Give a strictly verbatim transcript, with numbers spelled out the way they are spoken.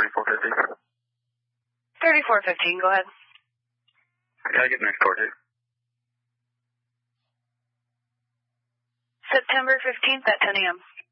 thirty-four fifty. thirty-four fifteen, go ahead. Yeah, I get next door, too. September fifteenth at ten a.m.